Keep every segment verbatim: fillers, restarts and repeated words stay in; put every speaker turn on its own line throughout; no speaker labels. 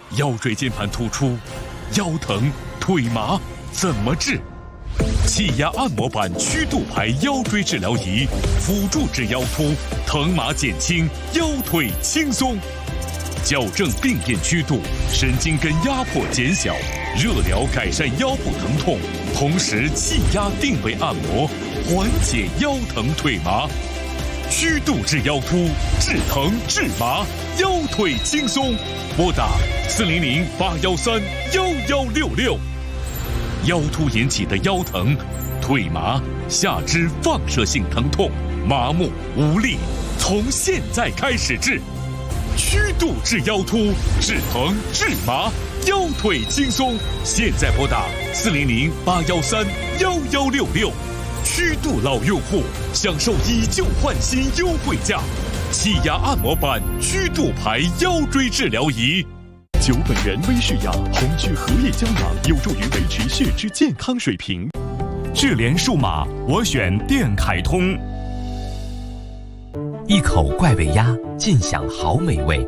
腰椎间盘突出、腰疼、腿麻怎么治？气压按摩板曲度排腰椎治疗仪，辅助治腰突，疼麻减轻，腰腿轻松。矫正病变曲度，神经根压迫减小，热疗改善腰部疼痛，同时气压定位按摩，缓解腰疼腿麻。曲度治腰突，治疼治麻，腰腿轻松。拨打四零零八幺三幺幺六六。腰突引起的腰疼、腿麻、下肢放射性疼痛、麻木无力，从现在开始治。曲度治腰突，治疼治麻，腰腿轻松。现在拨打四零零八幺三幺幺六六。曲度老用户享受以旧换新优惠价，气压按摩板曲度排腰椎治疗仪。
九本源微血压红聚荷叶胶囊有助于维持血脂健康水平。
智联数码，我选电凯通。
一口怪味鸭，尽享好美味。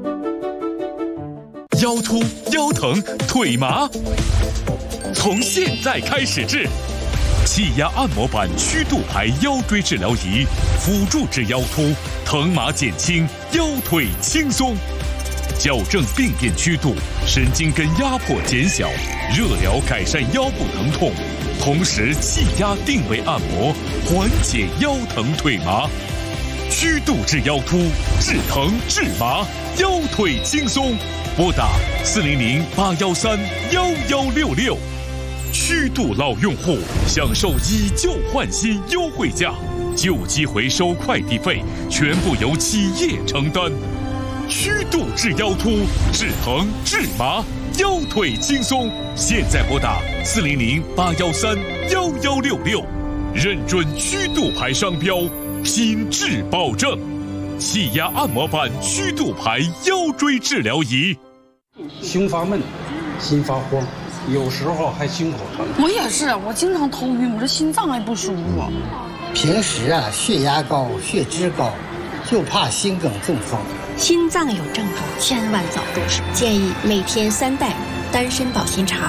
腰突、腰疼、腿麻，从现在开始治。气压按摩板曲度排腰椎治疗仪，辅助治腰突，疼麻减轻，腰腿轻松。矫正病变曲度，神经根压迫减小，热疗改善腰部疼痛，同时气压定位按摩，缓解腰疼腿麻。曲度治腰突，治疼治麻，腰腿轻松。拨打四零零八幺三幺幺六六。曲度老用户享受以旧换新优惠价，旧机回收快递费全部由企业承担。曲度治腰突，治疼治麻，腰腿轻松。现在拨打四零零八幺三幺幺六六，认准曲度牌商标，品质保证。气压按摩板曲度牌腰椎治疗仪。
胸发闷，心发慌，有时候还心口疼。
我也是，我经常头晕，我这心脏还不舒服。
平时啊，血压高，血脂高，就怕心梗中风。
心脏有症状，千万早重视。建议每天三袋丹参保心茶。